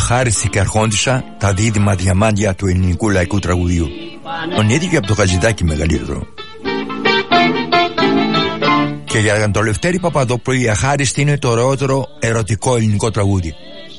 Αχάριστη και Αρχόντισσα, τα δίδυμα διαμάντια του ελληνικού λαϊκού τραγουδιού. Τον ίδιο και από το Χατζηδάκι μεγαλύτερο. Και για τον Λευτέρη Παπαδόπουλο, η Αχάριστη είναι το ωραιότερο ερωτικό ελληνικό τραγούδι.